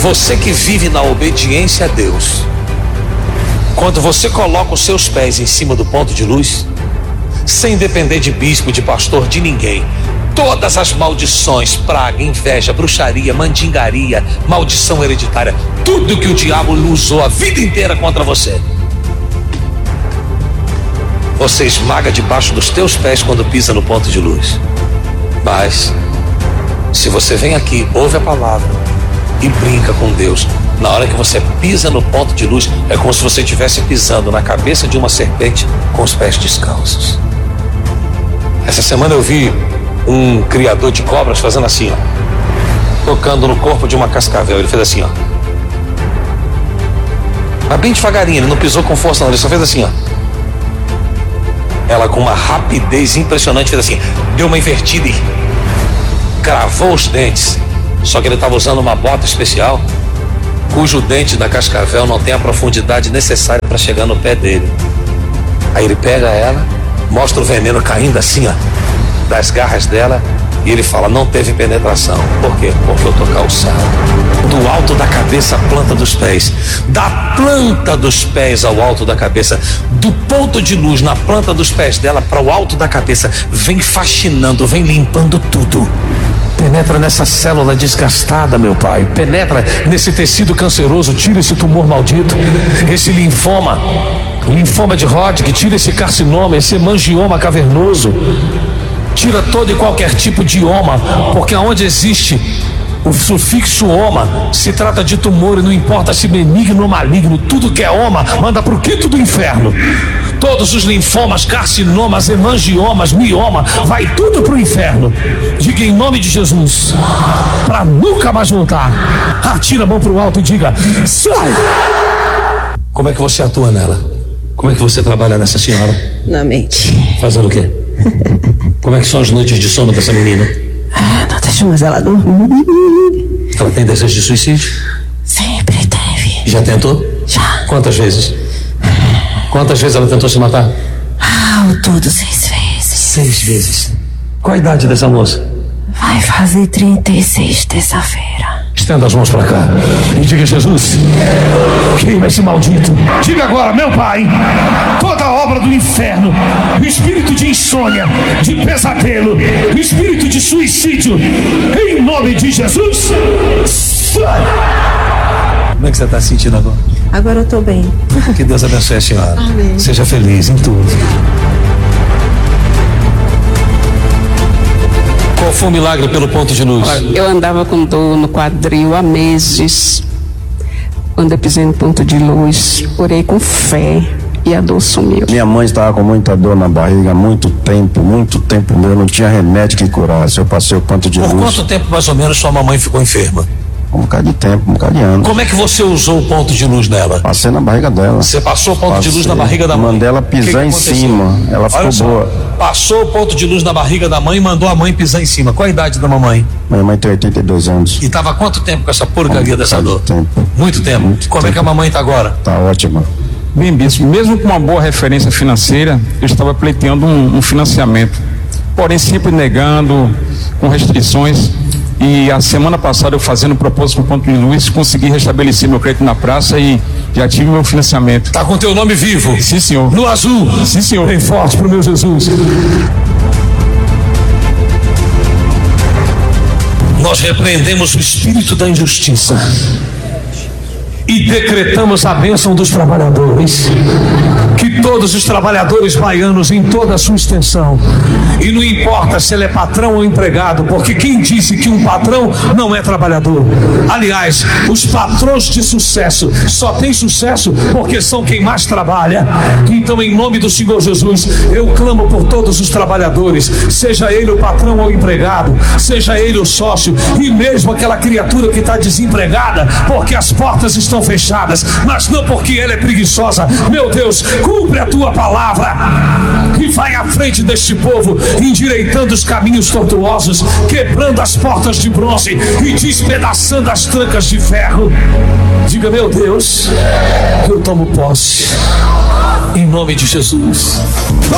Você que vive na obediência a Deus, quando você coloca os seus pés em cima do ponto de luz, sem depender de bispo, de pastor, de ninguém, todas as maldições, praga, inveja, bruxaria, mandingaria, maldição hereditária, tudo que o diabo usou a vida inteira contra você, você esmaga debaixo dos teus pés quando pisa no ponto de luz. Mas se você vem aqui, ouve a palavra e brinca com Deus, na hora que você pisa no ponto de luz, é como se você estivesse pisando na cabeça de uma serpente com os pés descalços. Essa semana eu vi um criador de cobras fazendo assim, ó, tocando no corpo de uma cascavel. Ele fez assim, ó, mas bem devagarinho, ele não pisou com força não, ele só fez assim, ó. Ela, com uma rapidez impressionante, fez assim, deu uma invertida e cravou os dentes. Só que ele estava usando uma bota especial, cujo dente da cascavel não tem a profundidade necessária para chegar no pé dele. Aí ele pega ela, mostra o veneno caindo assim, ó, das garras dela, e ele fala, não teve penetração. Por quê? Porque eu tô calçado. Do alto da cabeça à planta dos pés, da planta dos pés ao alto da cabeça, do ponto de luz na planta dos pés dela para o alto da cabeça, vem faxinando, vem limpando tudo. Penetra nessa célula desgastada, meu pai. Penetra nesse tecido canceroso, tira esse tumor maldito, esse linfoma de Hodgkin, tira esse carcinoma, esse hemangioma cavernoso. Tira todo e qualquer tipo de oma, porque onde existe o sufixo oma, se trata de tumor, e não importa se benigno ou maligno, tudo que é oma, manda pro quinto do inferno. Todos os linfomas, carcinomas, hemangiomas, mioma, vai tudo pro inferno. Diga em nome de Jesus, para nunca mais voltar. Atira a mão pro alto e diga, sai! Como é que você atua nela? Como é que você trabalha nessa senhora? Na mente. Fazendo o quê? Como é que são as noites de sono dessa menina? Não deixo mais ela dormir. Ela tem desejo de suicídio? Sempre teve. Já tentou? Já. Quantas vezes? Quantas vezes ela tentou se matar? Ao todo 6 vezes. 6 vezes. Qual a idade dessa moça? Vai fazer 36 terça-feira. Estenda as mãos para cá e diga, Jesus, queima esse maldito. Diga agora, meu Pai, toda a obra do inferno, o espírito de insônia, de pesadelo, o espírito de suicídio, em nome de Jesus, sai. Como é que você está se sentindo agora? Agora eu tô bem. Que Deus abençoe a senhora. Amém. Seja feliz em tudo. Qual foi o milagre pelo ponto de luz? Eu andava com dor no quadril há meses. Quando eu pisei no ponto de luz, orei com fé e a dor sumiu. Minha mãe estava com muita dor na barriga há muito tempo meu, não tinha remédio que curasse. Eu passei o ponto de luz. Por quanto tempo mais ou menos sua mamãe ficou enferma? Um bocado de tempo, um bocado de anos. Como é que você usou o ponto de luz nela? Passei na barriga dela. Você passou o ponto de luz na barriga da mãe? Mandei ela pisar em cima. Ela ficou boa. Passou o ponto de luz na barriga da mãe e mandou a mãe pisar em cima. Qual a idade da mamãe? Minha mãe tem 82 anos. E estava há quanto tempo com essa porcaria dessa dor? Muito tempo. Como é que a mamãe está agora? Tá ótima. Bem, bispo, mesmo com uma boa referência financeira, eu estava pleiteando um financiamento, porém sempre negando, com restrições. E a semana passada, eu fazendo propósito com ponto de luz, consegui restabelecer meu crédito na praça e já tive meu financiamento. Tá com teu nome vivo? Sim, senhor. No azul? Sim, senhor. Bem forte pro meu Jesus. Nós repreendemos o espírito da injustiça e decretamos a bênção dos trabalhadores. Que todos os trabalhadores baianos, em toda a sua extensão, e não importa se ele é patrão ou empregado, porque quem disse que um patrão não é trabalhador? Aliás, os patrões de sucesso só têm sucesso porque são quem mais trabalha. Então, em nome do Senhor Jesus, eu clamo por todos os trabalhadores, seja ele o patrão ou o empregado, seja ele o sócio, e mesmo aquela criatura que está desempregada, porque as portas estão fechadas, mas não porque ela é preguiçosa. Meu Deus, cumpre a tua palavra e vai à frente deste povo, endireitando os caminhos tortuosos, quebrando as portas de bronze e despedaçando as trancas de ferro. Diga, meu Deus, eu tomo posse em nome de Jesus.